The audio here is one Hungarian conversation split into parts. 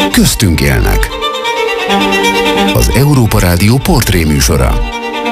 köztünk élnek. Az Európa Rádió portréműsora.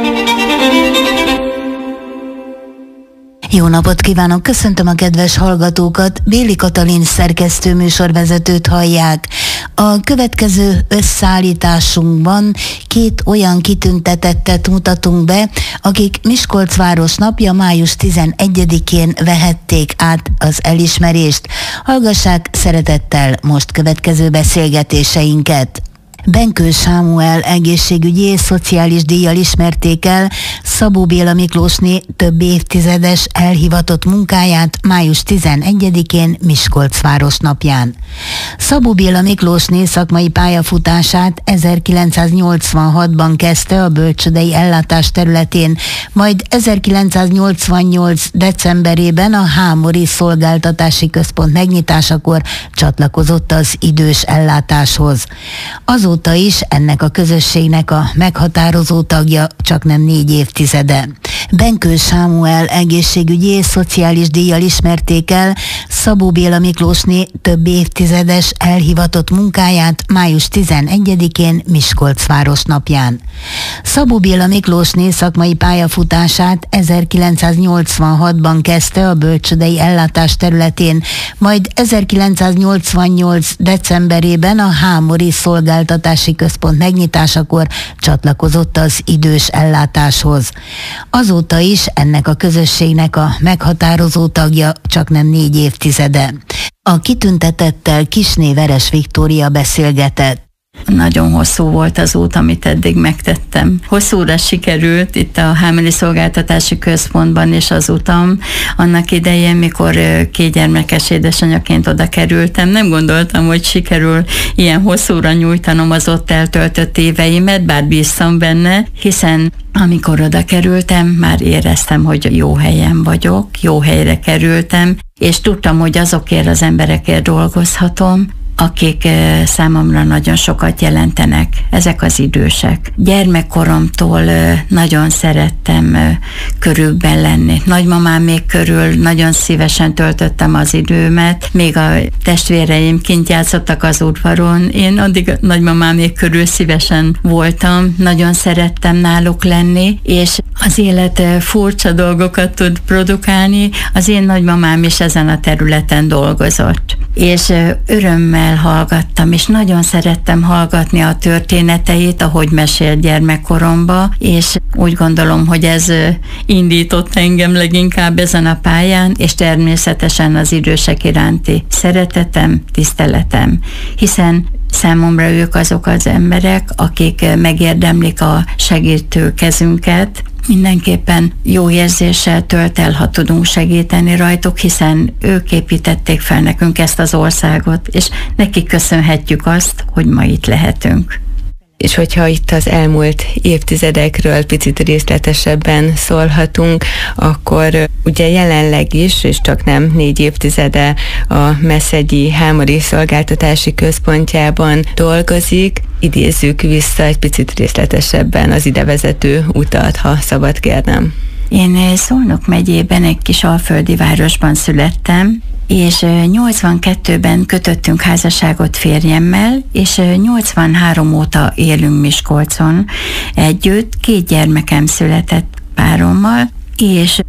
Jó napot kívánok, köszöntöm a kedves hallgatókat, Béli Katalin szerkesztő műsorvezetőt hallják. A következő összeállításunkban két olyan kitüntetettet mutatunk be, akik Miskolc város napja május 11-én vehették át az elismerést. Hallgassák szeretettel most következő beszélgetéseinket. Benkő Sámuel egészségügyi és szociális díjjal ismerték el Szabó Béla Miklósné több évtizedes elhivatott munkáját május 11-én Miskolc városnapján. Szabó Béla Miklósné szakmai pályafutását 1986-ban kezdte a bölcsődei ellátás területén, majd 1988. decemberében a Hámori Szolgáltatási Központ megnyitásakor csatlakozott az idős ellátáshoz. Azóta is ennek a közösségnek a meghatározó tagja, csaknem 4 évtizede. Benkő Sámuel egészségügyi és szociális díjjal ismerték el Szabó Béla Miklósné több évtizedes elhivatott munkáját május 11-én Miskolc városnapján. Szabó Béla Miklósné szakmai pályafutását 1986-ban kezdte a bölcsődei ellátás területén, majd 1988. decemberében a Hámori Szolgáltatási Központ megnyitásakor csatlakozott az idős ellátáshoz. Azóta is ennek a közösségnek a meghatározó tagja, csaknem 4 évtizede. A kitüntetettel Kisné Veres Viktória beszélgetett. Nagyon hosszú volt az út, amit eddig megtettem. Hosszúra sikerült itt a Hámori Szolgáltatási Központban is az utam. Annak idején, mikor 2 gyermekes édesanyaként oda kerültem, nem gondoltam, hogy sikerül ilyen hosszúra nyújtanom az ott eltöltött éveimet, bár bíztam benne, hiszen amikor oda kerültem, már éreztem, hogy jó helyen vagyok, jó helyre kerültem, és tudtam, hogy azokért az emberekért dolgozhatom, akik számomra nagyon sokat jelentenek, ezek az idősek. Gyermekkoromtól nagyon szerettem körülben lenni. Nagymamám még körül nagyon szívesen töltöttem az időmet, még a testvéreim kint játszottak az udvaron, én addig nagymamám még körül szívesen voltam, nagyon szerettem náluk lenni, és az élet furcsa dolgokat tud produkálni, az én nagymamám is ezen a területen dolgozott. És örömmel hallgattam, és nagyon szerettem hallgatni a történeteit, ahogy mesélt gyermekkoromba, és úgy gondolom, hogy ez indított engem leginkább ezen a pályán, és természetesen az idősek iránti szeretetem, tiszteletem, hiszen számomra ők azok az emberek, akik megérdemlik a segítő kezünket. Mindenképpen jó érzéssel tölt el, ha tudunk segíteni rajtuk, hiszen ők építették fel nekünk ezt az országot, és nekik köszönhetjük azt, hogy ma itt lehetünk. És hogyha itt az elmúlt évtizedekről picit részletesebben szólhatunk, akkor ugye jelenleg is, és csak nem 4 évtizede a Meszegyi Hámori Szolgáltatási Központjában dolgozik. Idézzük vissza egy picit részletesebben az idevezető utat, ha szabad kérnem. Én Szolnok megyében egy kis alföldi városban születtem, és 82-ben kötöttünk házasságot férjemmel, és 83 óta élünk Miskolcon együtt, 2 gyermekem született párommal, és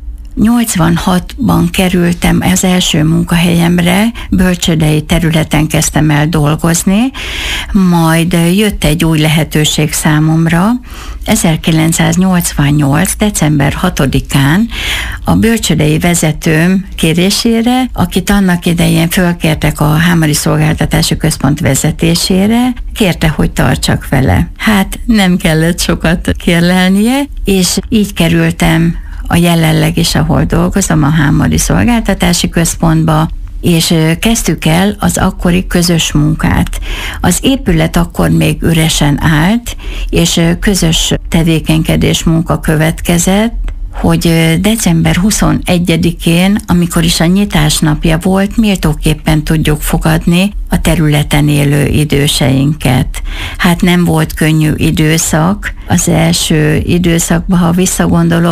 86-ban kerültem az első munkahelyemre, bölcsődei területen kezdtem el dolgozni, majd jött egy új lehetőség számomra. 1988. december 6-án a bölcsődei vezetőm kérésére, akit annak idején fölkértek a Hámori Szolgáltatási Központ vezetésére, kérte, hogy tartsak vele. Hát nem kellett sokat kérlelnie, és így kerültem a jelenleg is, ahol dolgozom, a Hámori Szolgáltatási Központba, és kezdtük el az akkori közös munkát. Az épület akkor még üresen állt, és közös tevékenykedés munka következett, hogy december 21-én, amikor is a nyitás napja volt, méltóképpen tudjuk fogadni a területen élő időseinket. Hát nem volt könnyű időszak. Az első időszakban, ha visszagondolok,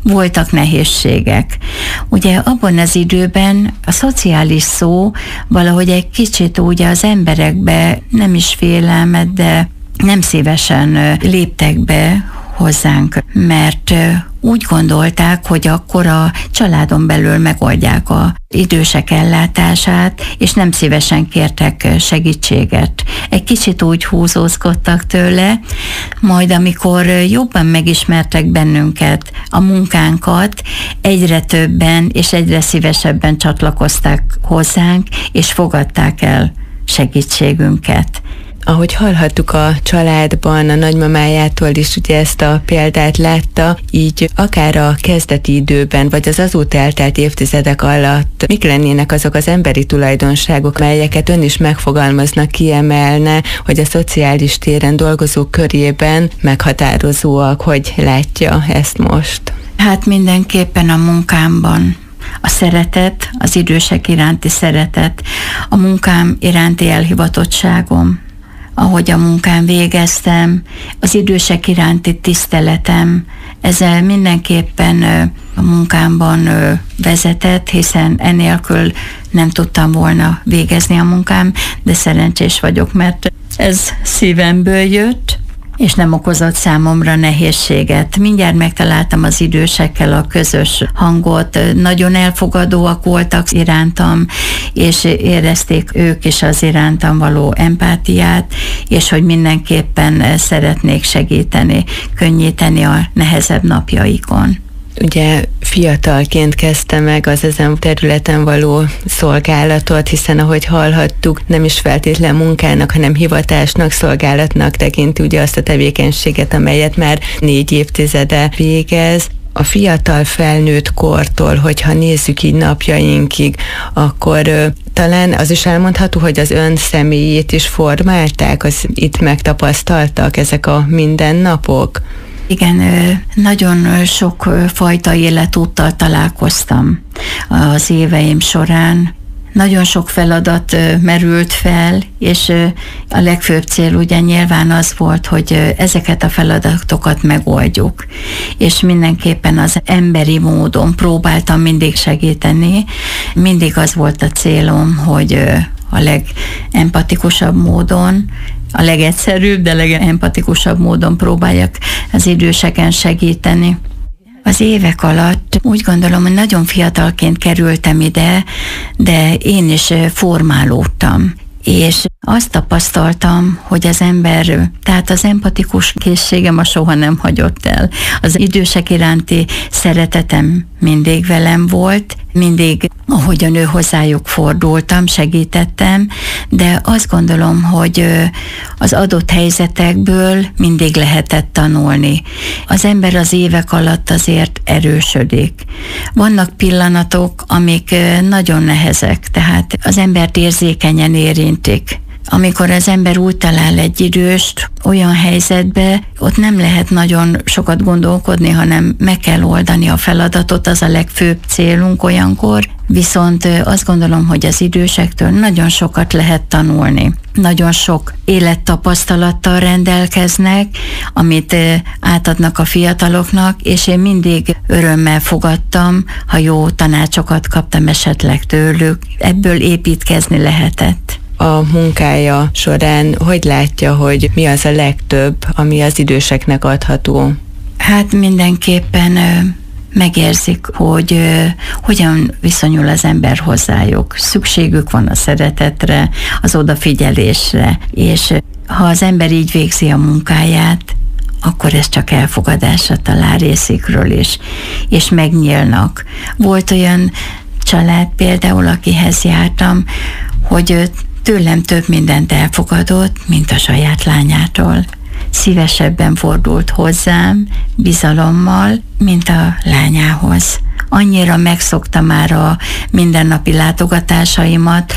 voltak nehézségek. Ugye abban az időben a szociális szó valahogy egy kicsit úgy az emberekbe nem is félelmet, de nem szívesen léptek be hozzánk, mert úgy gondolták, hogy akkor a családon belül megoldják az idősek ellátását, és nem szívesen kértek segítséget. Egy kicsit úgy húzózkodtak tőle, majd amikor jobban megismertek bennünket, a munkánkat, egyre többen és egyre szívesebben csatlakozták hozzánk, és fogadták el segítségünket. Ahogy hallhattuk, a családban a nagymamájától is ugye ezt a példát látta, így akár a kezdeti időben, vagy az azóta eltelt évtizedek alatt mik lennének azok az emberi tulajdonságok, melyeket ön is megfogalmazna, kiemelne, hogy a szociális téren dolgozók körében meghatározóak, hogy látja ezt most? Hát mindenképpen a munkámban. A szeretet, az idősek iránti szeretet, a munkám iránti elhivatottságom, ahogy a munkán végeztem, az idősek iránti tiszteletem, ezzel mindenképpen a munkámban vezetett, hiszen enélkül nem tudtam volna végezni a munkám, de szerencsés vagyok, mert ez szívemből jött, és nem okozott számomra nehézséget. Mindjárt megtaláltam az idősekkel a közös hangot, nagyon elfogadóak voltak irántam, és érezték ők is az irántam való empátiát, és hogy mindenképpen szeretnék segíteni, könnyíteni a nehezebb napjaikon. Ugye fiatalként kezdte meg az ezen területen való szolgálatot, hiszen ahogy hallhattuk, nem is feltétlen munkának, hanem hivatásnak, szolgálatnak tekinti ugye azt a tevékenységet, amelyet már 4 évtizede végez. A fiatal felnőtt kortól, hogyha nézzük így napjainkig, akkor talán az is elmondható, hogy az ön személyét is formálták, az itt megtapasztaltak ezek a mindennapok? Igen, nagyon sok fajta életúttal találkoztam az éveim során. Nagyon sok feladat merült fel, és a legfőbb cél ugye nyilván az volt, hogy ezeket a feladatokat megoldjuk. És mindenképpen az emberi módon próbáltam mindig segíteni. Mindig az volt a célom, hogy a legempatikusabb módon, a legegyszerűbb, de legempatikusabb módon próbáljak az időseken segíteni. Az évek alatt úgy gondolom, hogy nagyon fiatalként kerültem ide, de én is formálódtam. És azt tapasztaltam, hogy az ember, tehát az empatikus készségem soha nem hagyott el. Az idősek iránti szeretetem mindig velem volt, mindig, ahogyan ő hozzájuk fordultam, segítettem, de azt gondolom, hogy az adott helyzetekből mindig lehetett tanulni. Az ember az évek alatt azért erősödik. Vannak pillanatok, amik nagyon nehezek, tehát az embert érzékenyen érintik. Amikor az ember úgy talál egy időst olyan helyzetbe, ott nem lehet nagyon sokat gondolkodni, hanem meg kell oldani a feladatot, az a legfőbb célunk olyankor. Viszont azt gondolom, hogy az idősektől nagyon sokat lehet tanulni. Nagyon sok élettapasztalattal rendelkeznek, amit átadnak a fiataloknak, és én mindig örömmel fogadtam, ha jó tanácsokat kaptam esetleg tőlük. Ebből építkezni lehetett. A munkája során hogy látja, hogy mi az a legtöbb, ami az időseknek adható? Hát mindenképpen megérzik, hogy hogyan viszonyul az ember hozzájuk. Szükségük van a szeretetre, az odafigyelésre, és ha az ember így végzi a munkáját, akkor ez csak elfogadásra talál részükről is, és megnyílnak. Volt olyan család például, akihez jártam, hogy tőlem több mindent elfogadott, mint a saját lányától. Szívesebben fordult hozzám, bizalommal, mint a lányához. Annyira megszokta már a mindennapi látogatásaimat,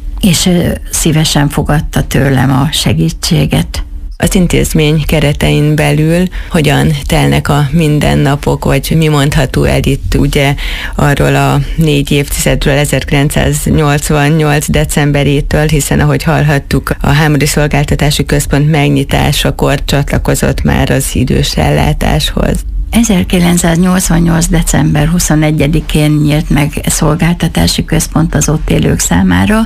és szívesen fogadta tőlem a segítséget. Az intézmény keretein belül hogyan telnek a mindennapok, vagy mi mondható el itt ugye arról a 4 évtizedről, 1988. decemberétől, hiszen ahogy hallhattuk, a Hámori Szolgáltatási Központ megnyitásakor csatlakozott már az idős ellátáshoz. 1988. december 21-én nyílt meg szolgáltatási központ az ott élők számára,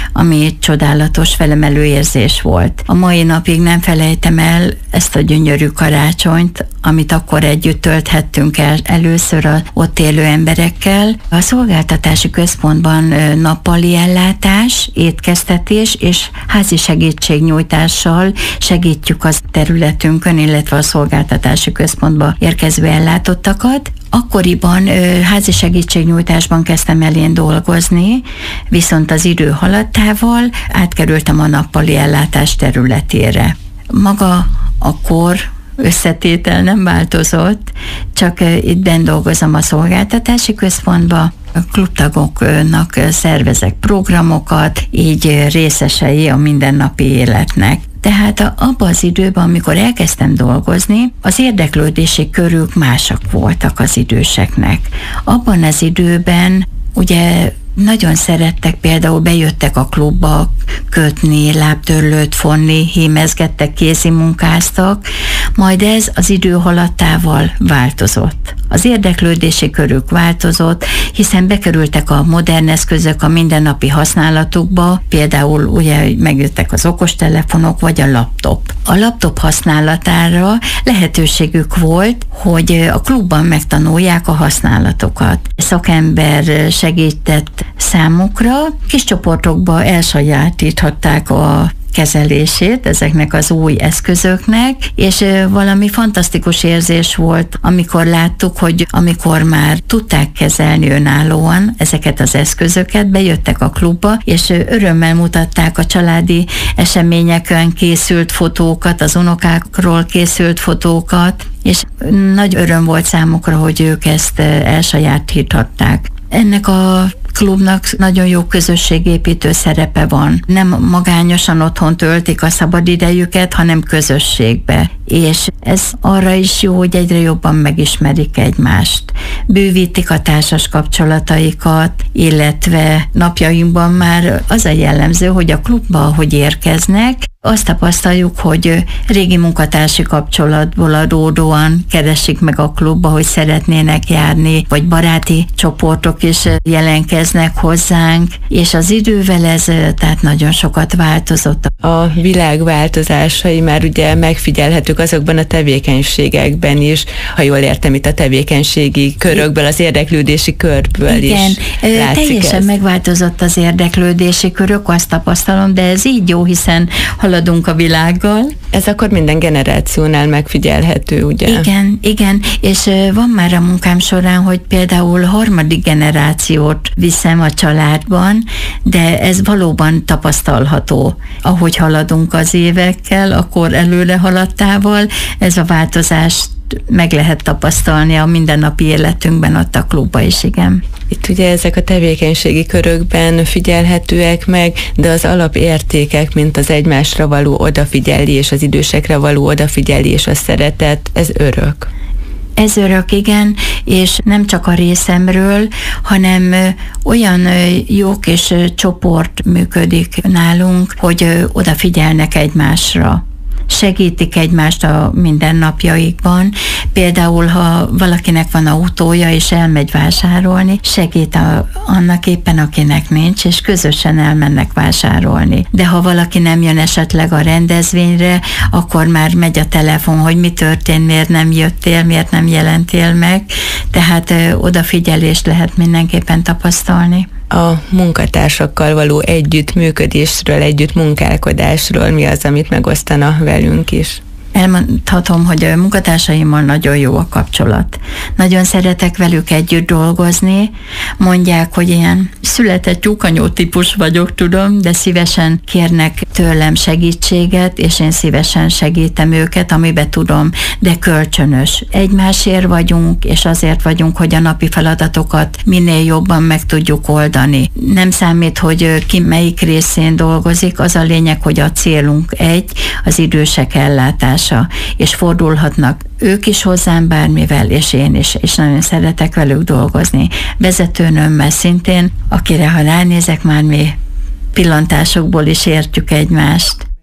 ami csodálatos, felemelő érzés volt. A mai napig nem felejtem el ezt a gyönyörű karácsonyt, amit akkor együtt tölthettünk el először az ott élő emberekkel. A szolgáltatási központban nappali ellátás, étkeztetés és házi segítségnyújtással segítjük az területünkön, illetve a szolgáltatási központba érkező ellátottakat. Akkoriban házi segítségnyújtásban kezdtem el én dolgozni, viszont az idő haladtával átkerültem a nappali ellátás területére. Maga a kor összetétel nem változott, csak itt benn dolgozom a szolgáltatási központba, a klubtagoknak szervezek programokat, így részesei a mindennapi életnek. Tehát abban az időben, amikor elkezdtem dolgozni, az érdeklődési körük másak voltak az időseknek. Abban az időben ugye nagyon szerettek, például bejöttek a klubba kötni, lábtörlőt fonni, hímezgettek, kézimunkáztak, majd ez az idő haladtával változott. Az érdeklődési körük változott, hiszen bekerültek a modern eszközök a mindennapi használatukba, például ugye megjöttek az okostelefonok vagy a laptop. A laptop használatára lehetőségük volt, hogy a klubban megtanulják a használatokat. Szakember segített számukra, kis csoportokba elsajátíthatták a kezelését ezeknek az új eszközöknek, és valami fantasztikus érzés volt, amikor láttuk, hogy amikor már tudták kezelni önállóan ezeket az eszközöket, bejöttek a klubba, és örömmel mutatták a családi eseményeken készült fotókat, az unokákról készült fotókat, és nagy öröm volt számukra, hogy ők ezt elsajátíthatták. Ennek a klubnak nagyon jó közösségépítő szerepe van. Nem magányosan otthon töltik a szabadidejüket, hanem közösségbe. És ez arra is jó, hogy egyre jobban megismerik egymást. Bővítik a társas kapcsolataikat, illetve napjainkban már az a jellemző, hogy a klubba, ahogy érkeznek, azt tapasztaljuk, hogy régi munkatársi kapcsolatból adódóan keresik meg a klubba, hogy szeretnének járni, vagy baráti csoportok is jelentkeznek hozzánk, és az idővel ez tehát nagyon sokat változott. A világ változásai már ugye megfigyelhetők azokban a tevékenységekben is, ha jól értem, itt a tevékenységi körökből, az érdeklődési körből igen, is teljesen megváltozott az érdeklődési körök, azt tapasztalom, de ez így jó, hiszen haladunk a világgal. Ez akkor minden generációnál megfigyelhető, ugye? Igen, és van már a munkám során, hogy például harmadik generációt viszem a családban, de ez valóban tapasztalható. Ahogy haladunk az évekkel, akkor előre haladtával, ez a változást meg lehet tapasztalni a mindennapi életünkben, ott a klubba is, igen. Itt ugye ezek a tevékenységi körökben figyelhetőek meg, de az alapértékek, mint az egymásra való odafigyelés, az idősekre való odafigyelés, a szeretet, ez örök. Ez örök, igen, és nem csak a részemről, hanem olyan jó kis csoport működik nálunk, hogy odafigyelnek egymásra. Segítik egymást a mindennapjaikban. Például, ha valakinek van autója és elmegy vásárolni, segít annak éppen, akinek nincs, és közösen elmennek vásárolni. De ha valaki nem jön esetleg a rendezvényre, akkor már megy a telefon, hogy mi történt, miért nem jöttél, miért nem jelentél meg. Tehát odafigyelést lehet mindenképpen tapasztalni. A munkatársakkal való együttműködésről, együttmunkálkodásról mi az, amit megosztana velünk is? Elmondhatom, hogy a munkatársaimmal nagyon jó a kapcsolat. Nagyon szeretek velük együtt dolgozni. Mondják, hogy ilyen született tyúkanyó típus vagyok, tudom, de szívesen kérnek tőlem segítséget, és én szívesen segítem őket, amiben tudom, de kölcsönös. Egymásért vagyunk, és azért vagyunk, hogy a napi feladatokat minél jobban meg tudjuk oldani. Nem számít, hogy ki melyik részén dolgozik, az a lényeg, hogy a célunk egy, az idősek ellátása, és fordulhatnak ők is hozzám bármivel, és én is, és nagyon szeretek velük dolgozni. Vezetőnömmel szintén, akire ha ránézek, már mi pillantásokból is értjük egymást.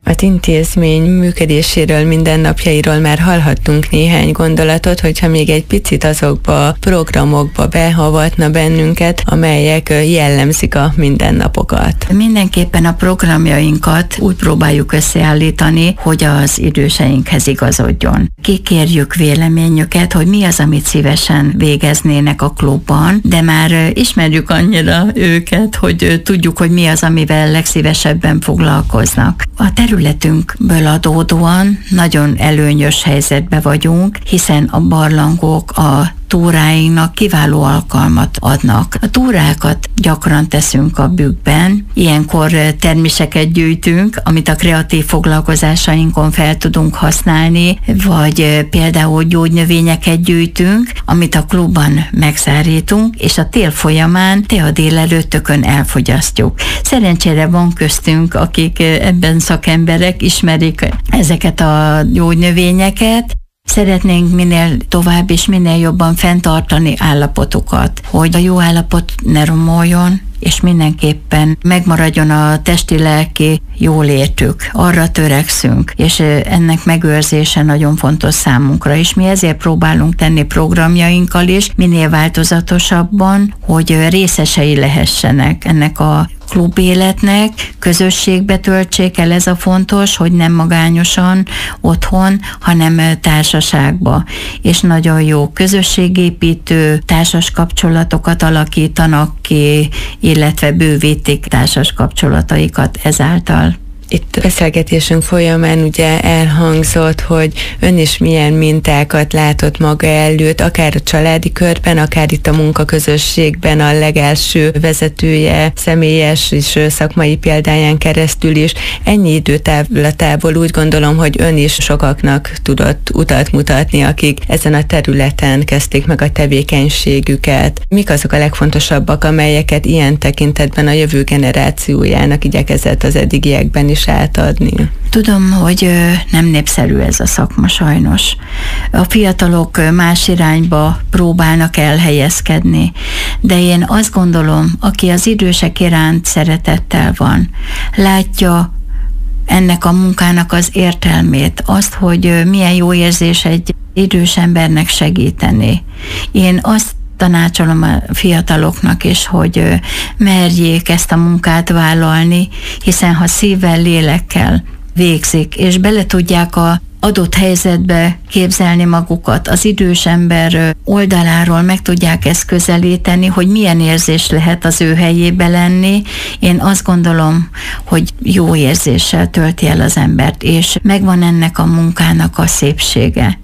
Az intézmény működéséről, mindennapjairól már hallhattunk néhány gondolatot, hogyha még egy picit azokba a programokba behavatna bennünket, amelyek jellemzik a mindennapokat. Mindenképpen a programjainkat úgy próbáljuk összeállítani, hogy az időseinkhez igazodjon. Kikérjük véleményüket, hogy mi az, amit szívesen végeznének a klubban, de már ismerjük annyira őket, hogy tudjuk, hogy mi az, amivel legszívesebben foglalkoznak. A területünkből adódóan nagyon előnyös helyzetben vagyunk, hiszen a barlangok a túráinknak kiváló alkalmat adnak. A túrákat gyakran teszünk a bükkben, ilyenkor terméseket gyűjtünk, amit a kreatív foglalkozásainkon fel tudunk használni, vagy például gyógynövényeket gyűjtünk, amit a klubban megszárítunk, és a tél folyamán a délelőttökön elfogyasztjuk. Szerencsére van köztünk, akik ebben szakemberek, ismerik ezeket a gyógynövényeket. Szeretnénk minél tovább és minél jobban fenntartani állapotukat, hogy a jó állapot ne romoljon, és mindenképpen megmaradjon a testi-lelki jólétük. Arra törekszünk, és ennek megőrzése nagyon fontos számunkra, és mi ezért próbálunk tenni programjainkkal is, minél változatosabban, hogy részesei lehessenek ennek a klubéletnek, közösségbe töltsék el, ez a fontos, hogy nem magányosan otthon, hanem társaságba. És nagyon jó közösségépítő társas kapcsolatokat alakítanak ki, illetve bővítik társas kapcsolataikat ezáltal. Itt beszélgetésünk folyamán ugye elhangzott, hogy ön is milyen mintákat látott maga előtt, akár a családi körben, akár itt a munkaközösségben a legelső vezetője, személyes és szakmai példáján keresztül is. Ennyi időtávlatából úgy gondolom, hogy ön is sokaknak tudott utat mutatni, akik ezen a területen kezdték meg a tevékenységüket. Mik azok a legfontosabbak, amelyeket ilyen tekintetben a jövő generációjának igyekezett az eddigiekben is átadni? Tudom, hogy nem népszerű ez a szakma sajnos. A fiatalok más irányba próbálnak elhelyezkedni, de én azt gondolom, aki az idősek iránt szeretettel van, látja ennek a munkának az értelmét, azt, hogy milyen jó érzés egy idős embernek segíteni. Én azt tanácsolom a fiataloknak is, hogy merjék ezt a munkát vállalni, hiszen ha szívvel, lélekkel végzik, és bele tudják a adott helyzetbe képzelni magukat, az idős ember oldaláról meg tudják ezt közelíteni, hogy milyen érzés lehet az ő helyébe lenni. Én azt gondolom, hogy jó érzéssel tölti el az embert, és megvan ennek a munkának a szépsége.